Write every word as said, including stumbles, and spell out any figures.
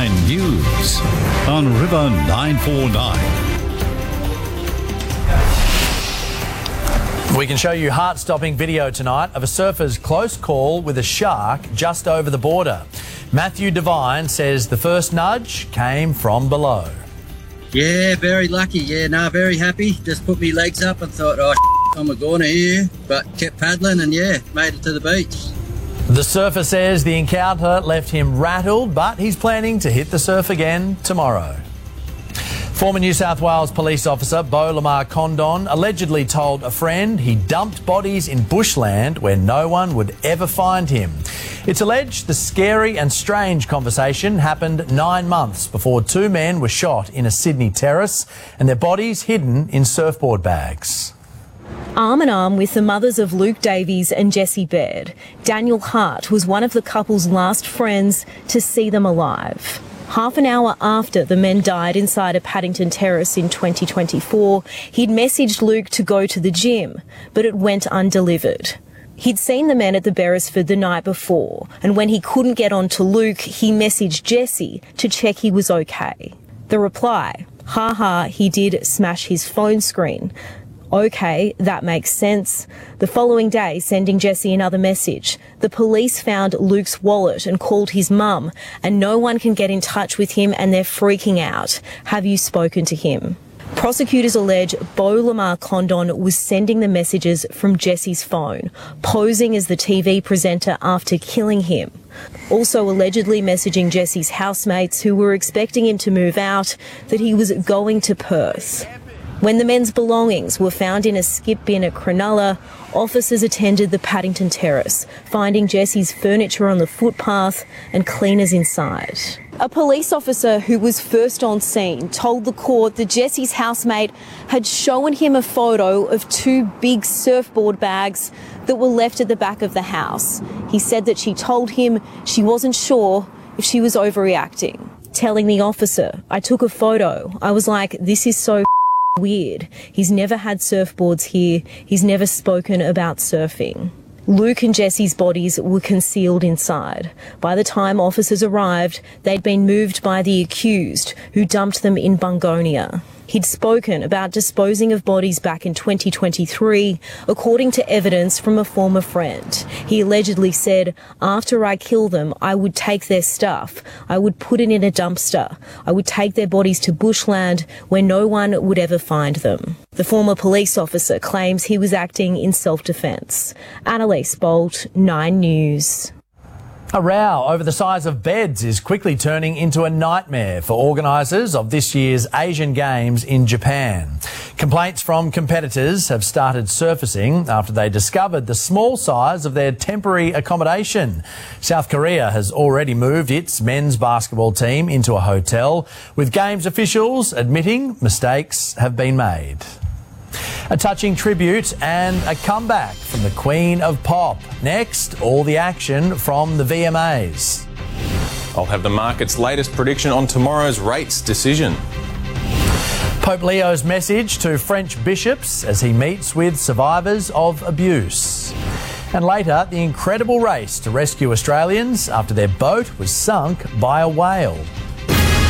Nine News on River nine four nine. We can show you heart-stopping video tonight of a surfer's close call with a shark just over the border. Matthew Devine says the first nudge came from below. Yeah, very lucky. Yeah, no, very happy. Just put me legs up and thought, oh, I'm a goner here, but kept paddling and yeah, made it to the beach. The surfer says the encounter left him rattled, but he's planning to hit the surf again tomorrow. Former New South Wales police officer Beau Lamar Condon allegedly told a friend he dumped bodies in bushland where no one would ever find him. It's alleged the scary and strange conversation happened nine months before two men were shot in a Sydney terrace and their bodies hidden in surfboard bags. Arm in arm with the mothers of Luke Davies and Jessie Baird, Daniel Hart was one of the couple's last friends to see them alive. Half an hour after the men died inside a Paddington terrace in twenty twenty-four, he'd messaged Luke to go to the gym, but it went undelivered. He'd seen the men at the Beresford the night before, and when he couldn't get on to Luke, he messaged Jessie to check he was okay. The reply, ha ha, he did smash his phone screen. Okay, that makes sense. The following day, sending Jessie another message. The police found Luke's wallet and called his mum, and no one can get in touch with him and they're freaking out. Have you spoken to him? Prosecutors allege Beau Lamar Condon was sending the messages from Jessie's phone, posing as the T V presenter after killing him. Also allegedly messaging Jessie's housemates who were expecting him to move out that he was going to Perth. When the men's belongings were found in a skip bin at Cronulla, officers attended the Paddington terrace, finding Jessie's furniture on the footpath and cleaners inside. A police officer who was first on scene told the court that Jessie's housemate had shown him a photo of two big surfboard bags that were left at the back of the house. He said that she told him she wasn't sure if she was overreacting. Telling the officer, I took a photo. I was like, this is so weird. He's never had surfboards here. He's never spoken about surfing. Luke and Jessie's bodies were concealed inside. By the time officers arrived, they'd been moved by the accused, who dumped them in Bungonia. He'd spoken about disposing of bodies back in twenty twenty-three, according to evidence from a former friend. He allegedly said, after I kill them, I would take their stuff. I would put it in a dumpster. I would take their bodies to bushland where no one would ever find them. The former police officer claims he was acting in self-defence. Annalise Bolt, Nine News. A row over the size of beds is quickly turning into a nightmare for organisers of this year's Asian Games in Japan. Complaints from competitors have started surfacing after they discovered the small size of their temporary accommodation. South Korea has already moved its men's basketball team into a hotel, with Games officials admitting mistakes have been made. A touching tribute and a comeback from the Queen of Pop. Next, all the action from the V M As. I'll have the market's latest prediction on tomorrow's rates decision. Pope Leo's message to French bishops as he meets with survivors of abuse. And later, the incredible race to rescue Australians after their boat was sunk by a whale.